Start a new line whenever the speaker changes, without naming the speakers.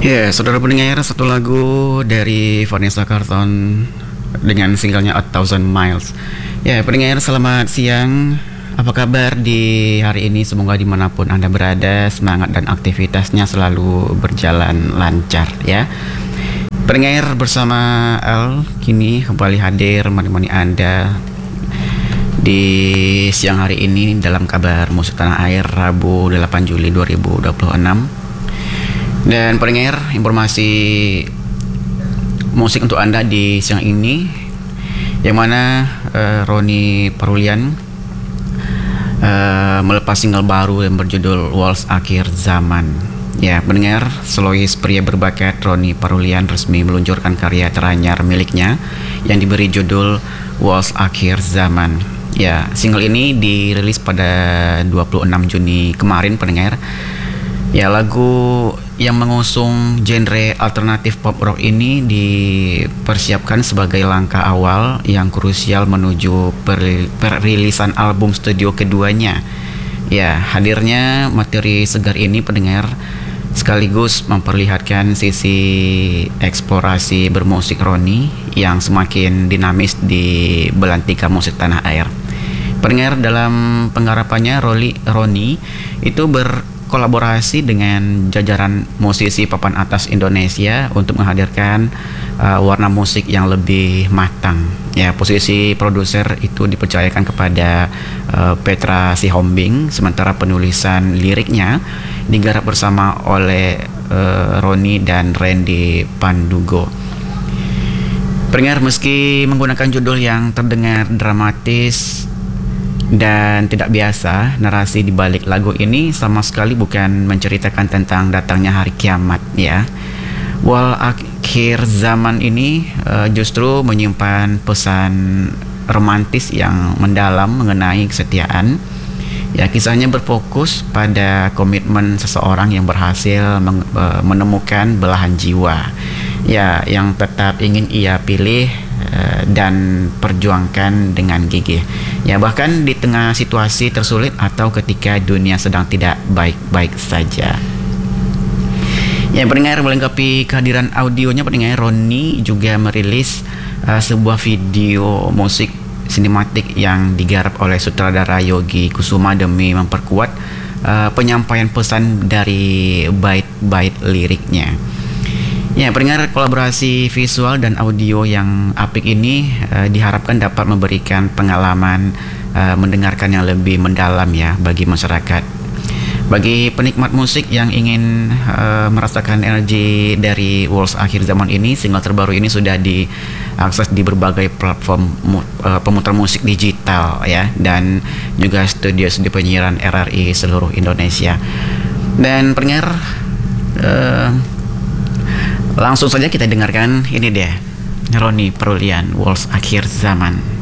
Ya, saudara pendengar, satu lagu dari Vanessa Carlton dengan singlenya A Thousand Miles. Ya, pendengar, selamat siang. Apa kabar di hari ini? Semoga dimanapun Anda berada, semangat dan aktivitasnya selalu berjalan lancar ya. Pendengar, bersama Al kini kembali hadir menemani Anda di siang hari ini dalam kabar musik tanah air Rabu 8 Juli 2026. Dan pendengar, informasi musik untuk Anda di siang ini, yang mana Roni Parulian melepas single baru yang berjudul Waltz Akhir Zaman. Ya, pendengar, solois pria berbakat Roni Parulian resmi meluncurkan karya teranyar miliknya yang diberi judul Waltz Akhir Zaman. Ya, single ini dirilis pada 26 Juni kemarin, pendengar. Ya, lagu yang mengusung genre alternatif pop rock ini dipersiapkan sebagai langkah awal yang krusial menuju perilisan album studio keduanya. Ya, hadirnya materi segar ini, pendengar, sekaligus memperlihatkan sisi eksplorasi bermusik Roni yang semakin dinamis di belantika musik tanah air. Pendengar, dalam penggarapannya Roni itu berkolaborasi dengan jajaran musisi papan atas Indonesia untuk menghadirkan warna musik yang lebih matang. Ya, posisi produser itu dipercayakan kepada Petra Sihombing, sementara penulisan liriknya digarap bersama oleh Roni dan Randy Pandugo. Pendengar, meski menggunakan judul yang terdengar dramatis dan tidak biasa, narasi di balik lagu ini sama sekali bukan menceritakan tentang datangnya hari kiamat ya. Waltz Akhir Zaman ini justru menyimpan pesan romantis yang mendalam mengenai kesetiaan. Ya, kisahnya berfokus pada komitmen seseorang yang berhasil menemukan belahan jiwa ya, yang tetap ingin ia pilih dan perjuangkan dengan gigih. Ya, bahkan di tengah situasi tersulit atau ketika dunia sedang tidak baik-baik saja. Ya, pendengar, melengkapi kehadiran audionya, pendengar, Roni juga merilis sebuah video musik sinematik yang digarap oleh sutradara Yogi Kusuma demi memperkuat penyampaian pesan dari bait-bait liriknya. Ya, pendengar, kolaborasi visual dan audio yang apik ini diharapkan dapat memberikan pengalaman mendengarkan yang lebih mendalam ya bagi masyarakat. Bagi penikmat musik yang ingin merasakan energi dari Waltz Akhir Zaman ini, single terbaru ini sudah diakses di berbagai platform pemutar musik digital ya, dan juga studio-studio penyiaran RRI seluruh Indonesia. Dan pendengar, langsung saja kita dengarkan ini deh, Roni Parulian, Waltz Akhir Zaman.